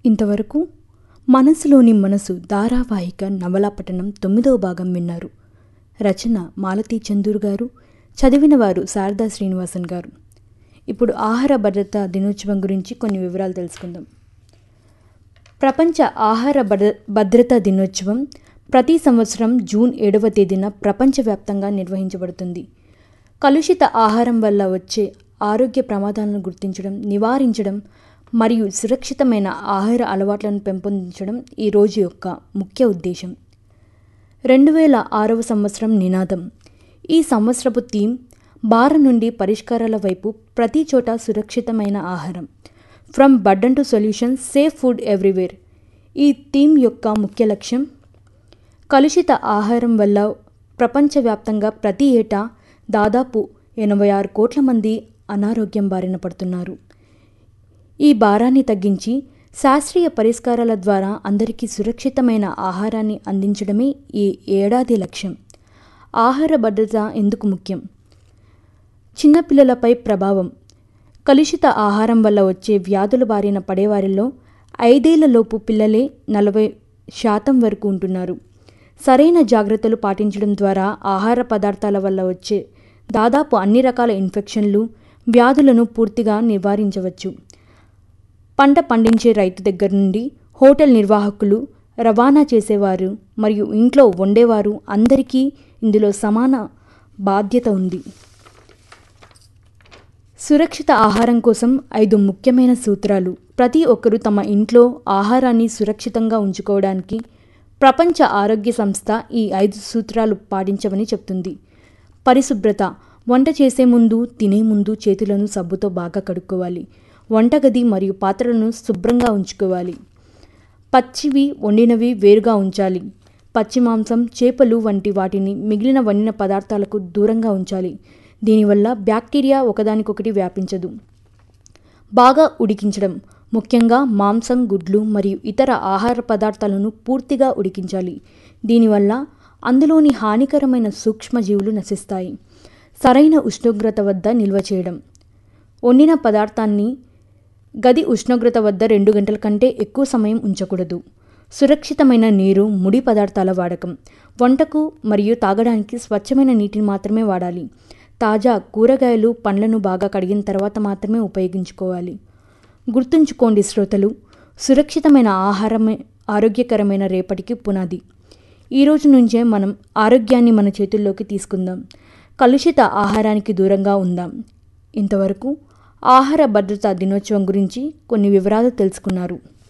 ఇంతవరకు మనసులోని మనసు ధారావాహిక నవలా పఠనం 9వ భాగం విన్నారు. రచన మాలతీ చందూర్ గారు, చదివిన వారు శారదా శ్రీనివాసన్ గారు. ఇప్పుడు ఆహార భద్రతా దినోత్సవం గురించి కొన్ని వివరాలు తెలుసుకుందాం. ప్రపంచ ఆహార భద్రతా దినోత్సవం ప్రతి సంవత్సరం జూన్ 7వ తేదీన ప్రపంచవ్యాప్తంగా నిర్వహించబడుతుంది. కలుషిత ఆహారం వల్ల వచ్చే ఆరోగ్య ప్రమాదాలను గుర్తించడం, నివారించడం మరియు సురక్షితమైన ఆహార అలవాట్లను పెంపొందించడం ఈ రోజు యొక్క ముఖ్య ఉద్దేశం. 2006వ సంవత్సరం నినాదం. ఈ సంవత్సరపు థీమ్ భారం నుండి పరిష్కారాల వైపు, ప్రతి చోట సురక్షితమైన ఆహారం. From burden to solution, safe food everywhere. ఈ థీమ్ యొక్క ముఖ్య లక్ష్యం కలుషిత ఆహారం వల్ల ప్రపంచవ్యాప్తంగా ప్రతి ఏటా దాదాపు 86 కోట్ల మంది అనారోగ్యం బారిన పడుతున్నారు. ఈ భారాన్ని తగ్గించి శాస్త్రీయ పరిష్కారాల ద్వారా అందరికీ సురక్షితమైన ఆహారాన్ని అందించడమే ఈ ఏడాది లక్ష్యం. ఆహార భద్రత ఎందుకు ముఖ్యం? చిన్నపిల్లలపై ప్రభావం. కలుషిత ఆహారం వల్ల వచ్చే వ్యాధుల బారిన పడేవారిలో 5 ఏళ్లలోపు పిల్లలే 40% వరకు ఉంటున్నారు. సరైన జాగ్రత్తలు పాటించడం ద్వారా ఆహార పదార్థాల వల్ల వచ్చే దాదాపు అన్ని రకాల ఇన్ఫెక్షన్లు, వ్యాధులను పూర్తిగా నివారించవచ్చు. పంట పండించే రైతు దగ్గర నుండి హోటల్ నిర్వాహకులు, రవాణా చేసేవారు మరియు ఇంట్లో వండేవారు అందరికీ ఇందులో సమాన బాధ్యత ఉంది. సురక్షిత ఆహారం కోసం 5 ముఖ్యమైన సూత్రాలు. ప్రతి ఒక్కరూ తమ ఇంట్లో ఆహారాన్ని సురక్షితంగా ఉంచుకోవడానికి ప్రపంచ ఆరోగ్య సంస్థ ఈ 5 సూత్రాలు పాటించమని చెప్తుంది. పరిశుభ్రత. వంట చేసే ముందు, తినే ముందు చేతులను సబ్బుతో బాగా కడుక్కోవాలి. వంటగది మరియు పాత్రలను శుభ్రంగా ఉంచుకోవాలి. పచ్చివి, వండినవి వేరుగా ఉంచాలి. పచ్చి మాంసం, చేపలు వంటి వాటిని మిగిలిన వండిన పదార్థాలకు దూరంగా ఉంచాలి. దీనివల్ల బ్యాక్టీరియా ఒకదానికొకటి వ్యాపించదు. బాగా ఉడికించడం. ముఖ్యంగా మాంసం, గుడ్లు మరియు ఇతర ఆహార పదార్థాలను పూర్తిగా ఉడికించాలి. దీనివల్ల అందులోని హానికరమైన సూక్ష్మజీవులు నశిస్తాయి. సరైన ఉష్ణోగ్రత వద్ద నిల్వ చేయడం. వండిన పదార్థాన్ని గది ఉష్ణోగ్రత వద్ద 2 గంటల కంటే ఎక్కువ సమయం ఉంచకూడదు. సురక్షితమైన నీరు, ముడి పదార్థాల వాడకం. వంటకు మరియు తాగడానికి స్వచ్ఛమైన నీటిని మాత్రమే వాడాలి. తాజా కూరగాయలు, పండ్లను బాగా కడిగిన తర్వాత మాత్రమే ఉపయోగించుకోవాలి. గుర్తుంచుకోండి శ్రోతలు, సురక్షితమైన ఆహారమే ఆరోగ్యకరమైన రేపటికి పునాది. ఈ రోజు నుంచే మనం ఆరోగ్యాన్ని మన చేతుల్లోకి తీసుకుందాం. కలుషిత ఆహారానికి దూరంగా ఉందాం. ఇంతవరకు ఆహార భద్రతా దినోత్సవం గురించి కొన్ని వివరాలు తెలుసుకున్నారు.